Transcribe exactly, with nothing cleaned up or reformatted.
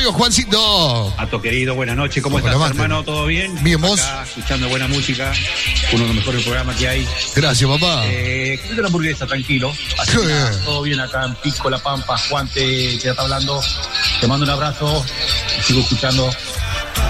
amigo Juancito? Ato querido, buenas noches. ¿Cómo estás, hermano? ¿Todo bien? Bien, vos. Acá, escuchando buena música. Uno de los mejores programas que hay. Gracias, papá. Eh, una hamburguesa, tranquilo. Así que nada, todo bien acá en Pisco, La Pampa. Juan te, te está hablando. Te mando un abrazo. Sigo escuchando